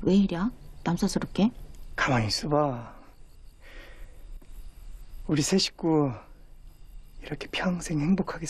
왜 이랴? 남사스럽게? 가만히 있어봐. 우리 세 식구 이렇게 평생 행복하게